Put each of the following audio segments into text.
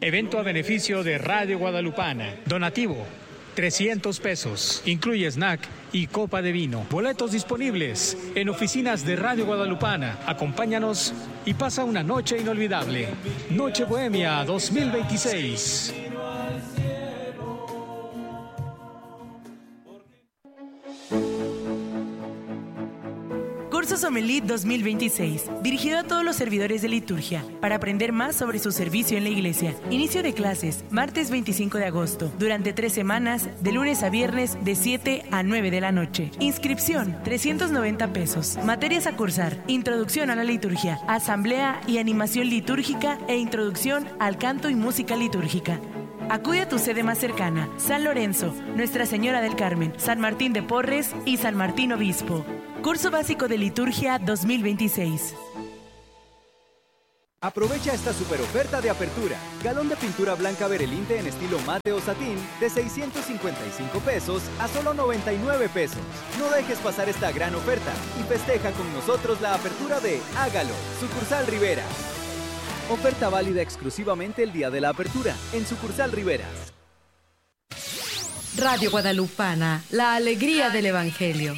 Evento a beneficio de Radio Guadalupana. Donativo, 300 pesos. Incluye snack y copa de vino. Boletos disponibles en oficinas de Radio Guadalupana. Acompáñanos y pasa una noche inolvidable. Noche Bohemia 2026. Curso Sommelier 2026, dirigido a todos los servidores de liturgia, para aprender más sobre su servicio en la iglesia. Inicio de clases, martes 25 de agosto, durante 3 semanas, de lunes a viernes, de 7 a 9 de la noche. Inscripción, 390 pesos. Materias a cursar, introducción a la liturgia, asamblea y animación litúrgica e introducción al canto y música litúrgica. Acude a tu sede más cercana, San Lorenzo, Nuestra Señora del Carmen, San Martín de Porres y San Martín Obispo. Curso básico de liturgia 2026. Aprovecha esta super oferta de apertura. Galón de pintura blanca Berelinte en estilo mate o satín de 655 pesos a solo 99 pesos. No dejes pasar esta gran oferta y festeja con nosotros la apertura de Hágalo, sucursal Rivera. Oferta válida exclusivamente el día de la apertura en sucursal Rivera. Radio Guadalupana, la alegría del Evangelio.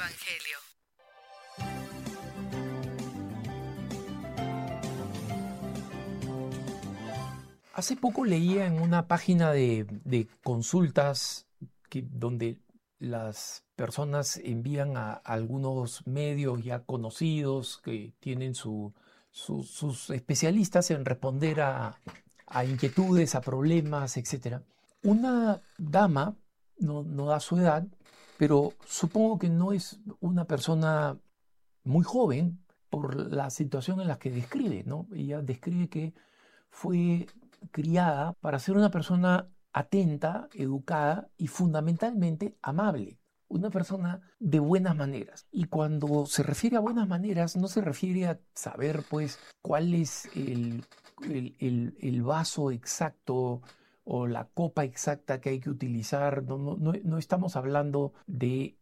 Hace poco leía en una página de consultas donde las personas envían a algunos medios ya conocidos que tienen sus especialistas en responder a inquietudes, a problemas, etc. Una dama, no da su edad, pero supongo que no es una persona muy joven por la situación en la que describe, ¿no? Ella describe que fue criada para ser una persona atenta, educada y fundamentalmente amable. Una persona de buenas maneras. Y cuando se refiere a buenas maneras, no se refiere a saber, pues, cuál es el vaso exacto o la copa exacta que hay que utilizar. No estamos hablando del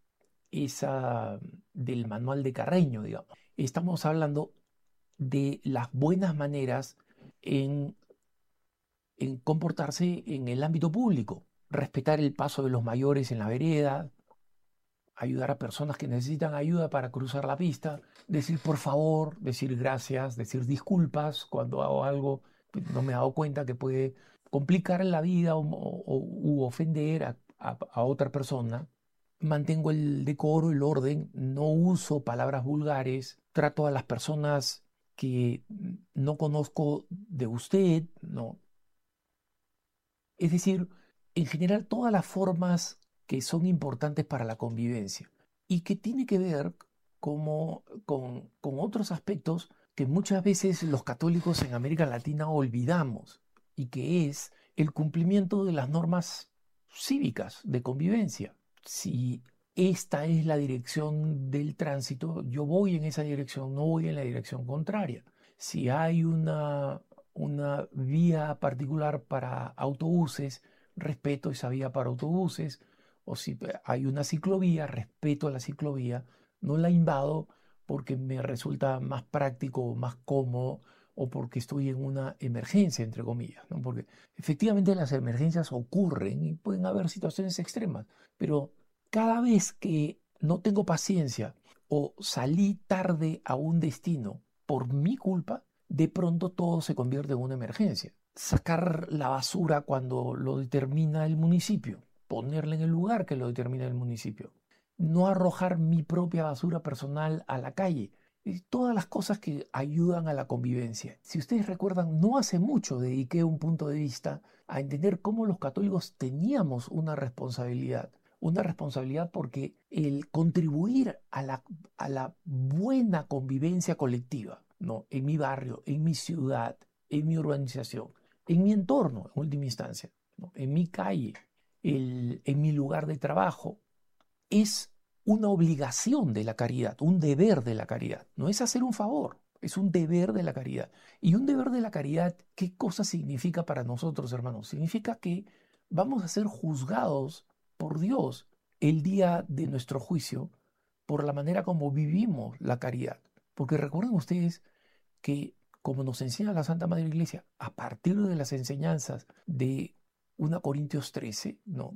manual de Carreño, digamos. Estamos hablando de las buenas maneras en comportarse en el ámbito público, respetar el paso de los mayores en la vereda, ayudar a personas que necesitan ayuda para cruzar la pista, decir por favor, decir gracias, decir disculpas cuando hago algo que no me he dado cuenta que puede complicar la vida u ofender a otra persona. Mantengo el decoro, el orden, no uso palabras vulgares, trato a las personas que no conozco de usted, no. Es decir, en general todas las formas que son importantes para la convivencia y que tiene que ver con otros aspectos que muchas veces los católicos en América Latina olvidamos, y que es el cumplimiento de las normas cívicas de convivencia. Si esta es la dirección del tránsito, yo voy en esa dirección, no voy en la dirección contraria. Si hay una vía particular para autobuses, respeto esa vía para autobuses, o si hay una ciclovía, respeto la ciclovía, no la invado porque me resulta más práctico, más cómodo, o porque estoy en una emergencia, entre comillas, ¿no? Porque efectivamente las emergencias ocurren y pueden haber situaciones extremas, pero cada vez que no tengo paciencia o salí tarde a un destino por mi culpa, de pronto todo se convierte en una emergencia. Sacar la basura cuando lo determina el municipio, ponerla en el lugar que lo determina el municipio, no arrojar mi propia basura personal a la calle. Y todas las cosas que ayudan a la convivencia. Si ustedes recuerdan, no hace mucho dediqué un punto de vista a entender cómo los católicos teníamos una responsabilidad porque el contribuir a la buena convivencia colectiva, ¿no? En mi barrio, en mi ciudad, en mi urbanización, en mi entorno, en última instancia, ¿no? En mi calle, en mi lugar de trabajo, es una obligación de la caridad, un deber de la caridad. No es hacer un favor, es un deber de la caridad. Y un deber de la caridad, ¿qué cosa significa para nosotros, hermanos? Significa que vamos a ser juzgados por Dios el día de nuestro juicio por la manera como vivimos la caridad. Porque recuerden ustedes que como nos enseña la Santa Madre Iglesia, a partir de las enseñanzas de 1 Corintios 13, ¿no?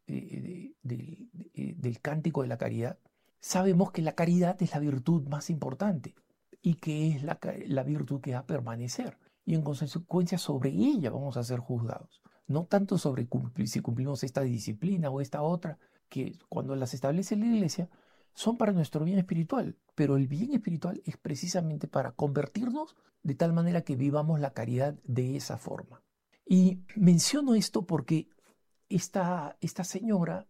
del Cántico de la Caridad, sabemos que la caridad es la virtud más importante y que es la virtud que va a permanecer. Y en consecuencia sobre ella vamos a ser juzgados. No tanto sobre si cumplimos esta disciplina o esta otra, que cuando las establece la Iglesia son para nuestro bien espiritual. Pero el bien espiritual es precisamente para convertirnos de tal manera que vivamos la caridad de esa forma. Y menciono esto porque esta señora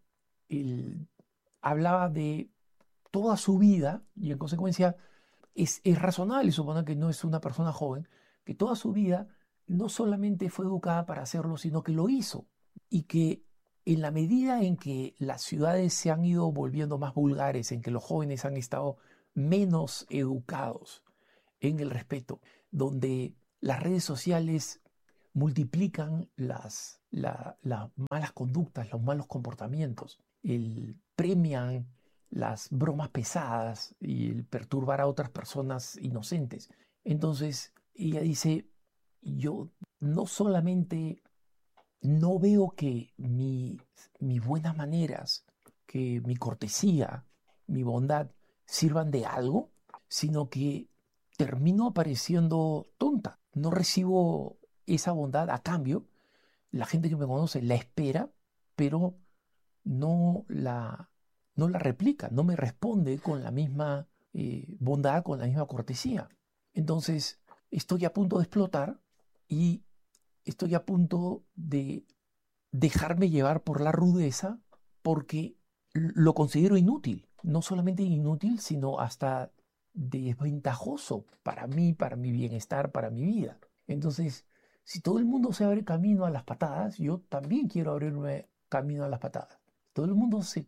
hablaba de toda su vida y en consecuencia es razonable suponer que no es una persona joven, que toda su vida no solamente fue educada para hacerlo, sino que lo hizo. Y que en la medida en que las ciudades se han ido volviendo más vulgares, en que los jóvenes han estado menos educados en el respeto, donde las redes sociales multiplican las malas conductas, los malos comportamientos, premian las bromas pesadas y el perturbar a otras personas inocentes. Entonces ella dice, yo no solamente no veo que mis buenas maneras, que mi cortesía, mi bondad sirvan de algo, sino que termino apareciendo tonta. No recibo esa bondad a cambio. La gente que me conoce la espera, pero no la replica, no me responde con la misma bondad, con la misma cortesía. Entonces estoy a punto de explotar y estoy a punto de dejarme llevar por la rudeza porque lo considero inútil. No solamente inútil, sino hasta desventajoso para mí, para mi bienestar, para mi vida. Entonces, si todo el mundo se abre camino a las patadas, yo también quiero abrirme camino a las patadas. Todo el mundo se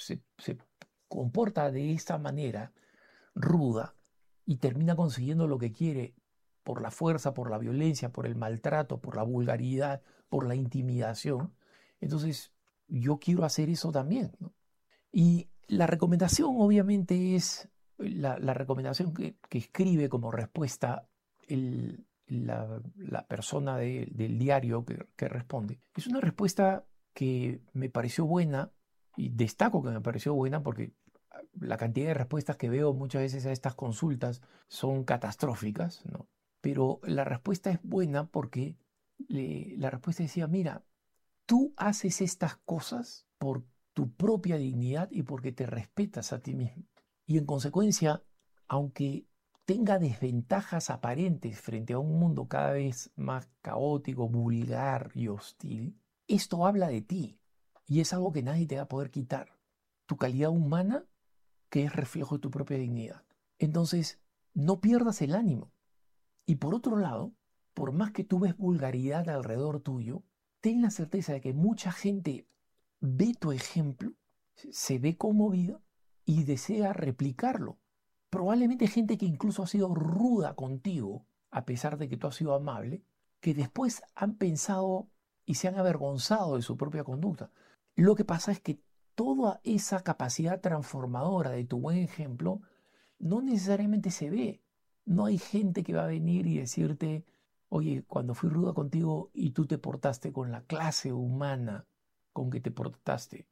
comporta de esta manera ruda y termina consiguiendo lo que quiere por la fuerza, por la violencia, por el maltrato, por la vulgaridad, por la intimidación. Entonces, yo quiero hacer eso también, ¿no? Y la recomendación, obviamente, es la recomendación que escribe como respuesta la persona del diario que responde. Es una respuesta que me pareció buena y destaco que me pareció buena porque la cantidad de respuestas que veo muchas veces a estas consultas son catastróficas, ¿no? Pero la respuesta es buena porque la respuesta decía, mira, tú haces estas cosas por tu propia dignidad y porque te respetas a ti mismo. Y en consecuencia, aunque tenga desventajas aparentes frente a un mundo cada vez más caótico, vulgar y hostil, esto habla de ti y es algo que nadie te va a poder quitar. Tu calidad humana, que es reflejo de tu propia dignidad. Entonces, no pierdas el ánimo. Y por otro lado, por más que tú ves vulgaridad alrededor tuyo, ten la certeza de que mucha gente ve tu ejemplo, se ve conmovida y desea replicarlo. Probablemente gente que incluso ha sido ruda contigo, a pesar de que tú has sido amable, que después han pensado y se han avergonzado de su propia conducta. Lo que pasa es que toda esa capacidad transformadora de tu buen ejemplo no necesariamente se ve. No hay gente que va a venir y decirte, oye, cuando fui ruda contigo y tú te portaste con la clase humana con que te portaste,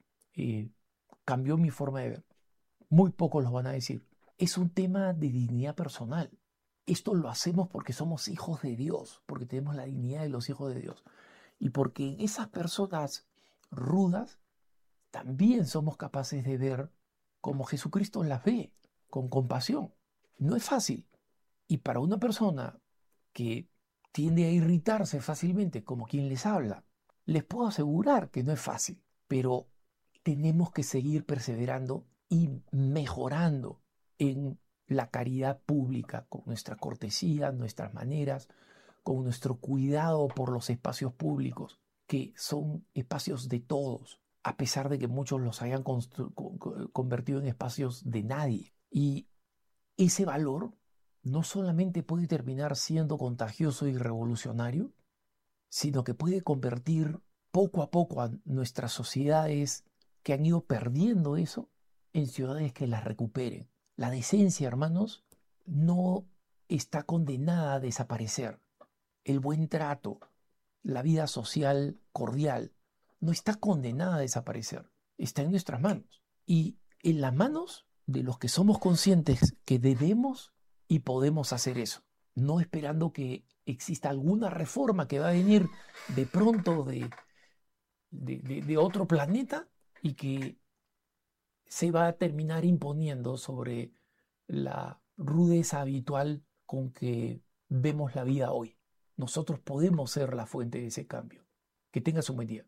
cambió mi forma de ver. Muy pocos lo van a decir. Es un tema de dignidad personal. Esto lo hacemos porque somos hijos de Dios, porque tenemos la dignidad de los hijos de Dios. Y porque en esas personas rudas también somos capaces de ver como Jesucristo las ve, con compasión. No es fácil. Y para una persona que tiende a irritarse fácilmente, como quien les habla, les puedo asegurar que no es fácil. Pero tenemos que seguir perseverando y mejorando en la caridad pública, con nuestra cortesía, nuestras maneras, con nuestro cuidado por los espacios públicos, que son espacios de todos, a pesar de que muchos los hayan convertido en espacios de nadie. Y ese valor no solamente puede terminar siendo contagioso y revolucionario, sino que puede convertir poco a poco a nuestras sociedades que han ido perdiendo eso en ciudades que las recuperen. La decencia, hermanos, no está condenada a desaparecer. El buen trato, la vida social cordial, no está condenada a desaparecer. Está en nuestras manos. Y en las manos de los que somos conscientes que debemos y podemos hacer eso. No esperando que exista alguna reforma que va a venir de pronto de otro planeta y que se va a terminar imponiendo sobre la rudeza habitual con que vemos la vida hoy. Nosotros podemos ser la fuente de ese cambio. Que tengas un buen día.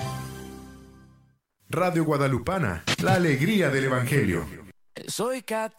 Radio Guadalupana, la alegría del Evangelio. Soy